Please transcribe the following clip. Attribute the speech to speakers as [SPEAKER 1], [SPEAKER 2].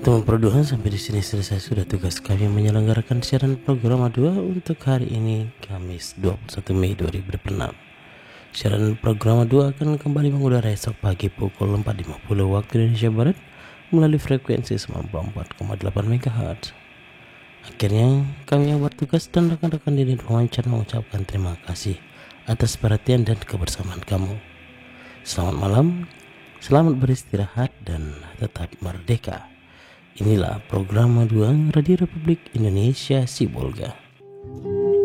[SPEAKER 1] Teman perduaan, sampai di sini selesai sudah tugas kami menyelenggarakan siaran program A2 untuk hari ini, Kamis 21 Mei 2006. Siaran program A2 akan kembali mengudara esok pagi pukul 4.50 waktu Indonesia Barat melalui frekuensi 94,8 MHz. Akhirnya, kami yang bertugas dan rekan-rekan di Wawancara mengucapkan terima kasih atas perhatian dan kebersamaan kamu. Selamat malam, selamat beristirahat, dan tetap merdeka. Inilah program A2 Radio Republik Indonesia Sibolga.